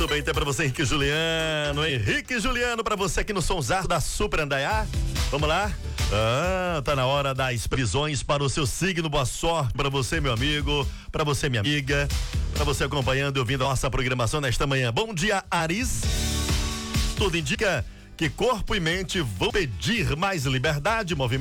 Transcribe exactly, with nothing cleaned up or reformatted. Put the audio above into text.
Muito bem, tem pra você Henrique Juliano, Henrique Juliano, pra você aqui no Sonzar da Super Andaiá. Vamos lá? Ah, tá na hora das previsões para o seu signo. Boa sorte pra você, meu amigo, pra você, minha amiga, pra você acompanhando e ouvindo a nossa programação nesta manhã. Bom dia, Ares. Tudo indica que corpo e mente vão pedir mais liberdade, movimento.